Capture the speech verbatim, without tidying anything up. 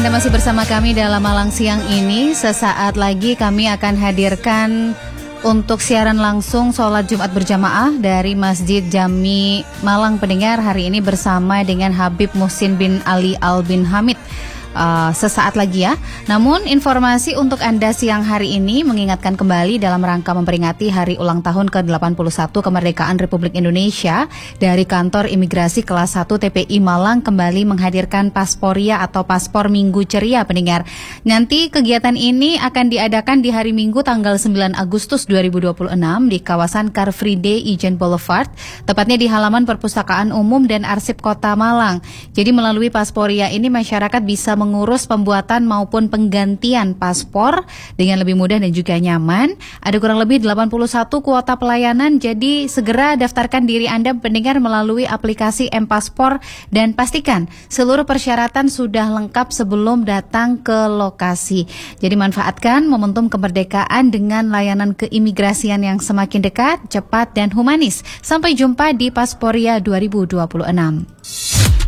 Anda masih bersama kami dalam Malang Siang ini. Sesaat lagi kami akan hadirkan untuk siaran langsung sholat Jumat berjamaah dari Masjid Jami Malang pendengar hari ini bersama dengan Habib Muhsin bin Ali Al bin Hamid. Uh, sesaat lagi ya. Namun informasi untuk Anda siang hari ini mengingatkan kembali dalam rangka memperingati hari ulang tahun ke delapan puluh satu kemerdekaan Republik Indonesia, dari Kantor Imigrasi Kelas satu T P I Malang kembali menghadirkan Pasporia atau Paspor Minggu Ceria pendengar. Nanti kegiatan ini akan diadakan di hari Minggu tanggal sembilan Agustus dua ribu dua puluh enam di kawasan Car Free Day Ijen Boulevard, tepatnya di halaman Perpustakaan Umum dan Arsip Kota Malang. Jadi melalui Pasporia ini masyarakat bisa mengurus pembuatan maupun penggantian paspor dengan lebih mudah dan juga nyaman. Ada kurang lebih delapan puluh satu kuota pelayanan, jadi segera daftarkan diri Anda pendengar melalui aplikasi M-Paspor dan pastikan seluruh persyaratan sudah lengkap sebelum datang ke lokasi. Jadi manfaatkan momentum kemerdekaan dengan layanan keimigrasian yang semakin dekat, cepat dan humanis. Sampai jumpa di Pasporia dua ribu dua puluh enam.